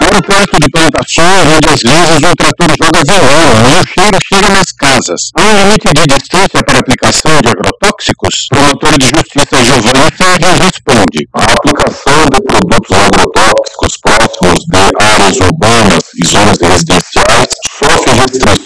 Moro perto de plantações onde às vezes o trator joga veneno e o cheiro chega nas casas. Há um limite de distância para a aplicação de agrotóxicos? O promotor de justiça Giovanni Ferri responde. A aplicação de produtos agrotóxicos próximos de áreas urbanas e zonas residenciais sofre restrições